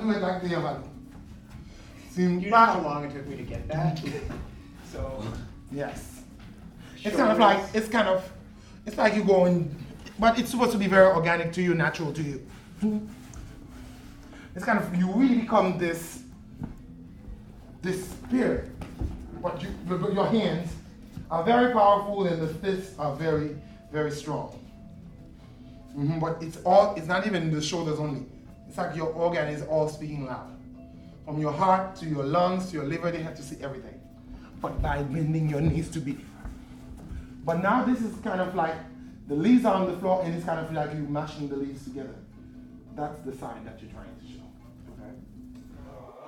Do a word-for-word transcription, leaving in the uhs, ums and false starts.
do it like the other. See, You know how long it took me to get that? So. Yes. It's kind of like, it's kind of, it's like you going, but it's supposed to be very organic to you, natural to you. It's kind of, you really become this, this spirit, but you, your hands are very powerful and the fists are very, very strong. Mm-hmm, but it's all, it's not even the shoulders only. It's like your organ is all speaking loud. From your heart to your lungs to your liver, they have to see everything. But by bending your knees to be. But now this is kind of like, the leaves are on the floor and it's kind of like you mashing the leaves together. That's the sign that you're trying to show.